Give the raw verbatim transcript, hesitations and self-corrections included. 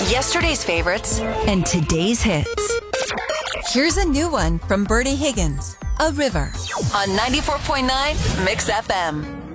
Yesterday's favorites and today's hits. Here's a new one from Bertie Higgins, A River. on ninety-four point nine Mix F M.